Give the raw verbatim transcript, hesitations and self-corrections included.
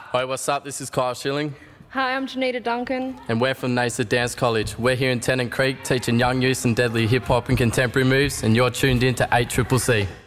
Hi, what's up? This is Kyle Schilling. Hi, I'm Janita Duncan. And we're from NASA Dance College. We're here in Tennant Creek teaching young youths and deadly hip-hop and contemporary moves, and you're tuned in to eight C C C.